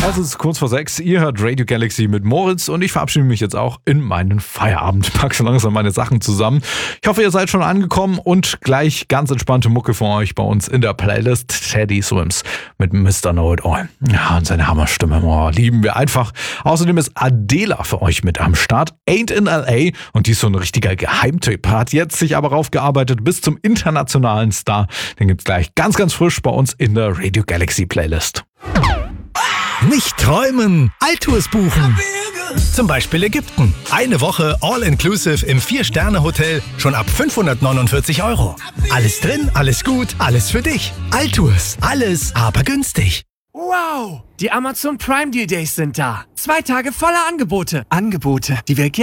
Es ist kurz vor 6, ihr hört Radio Galaxy mit Moritz und ich verabschiede mich jetzt auch in meinen Feierabend. Pack so langsam meine Sachen zusammen. Ich hoffe, ihr seid schon angekommen und gleich ganz entspannte Mucke für euch bei uns in der Playlist. Teddy Swims mit Mr. Know-It-All. Ja, und seine Hammerstimme, lieben wir einfach. Außerdem ist Adela für euch mit am Start. Ain't in L.A. und die ist so ein richtiger Geheimtipp. Hat jetzt sich aber raufgearbeitet bis zum internationalen Star. Den gibt's gleich ganz, ganz frisch bei uns in der Radio Galaxy Playlist. Nicht träumen, Altours buchen. Zum Beispiel Ägypten. Eine Woche All-Inclusive im 4-Sterne-Hotel schon ab 549 €. Alles drin, alles gut, alles für dich. Altours, alles aber günstig. Wow! Die Amazon Prime Deal Days sind da. 2 Tage voller Angebote. Angebote, die wir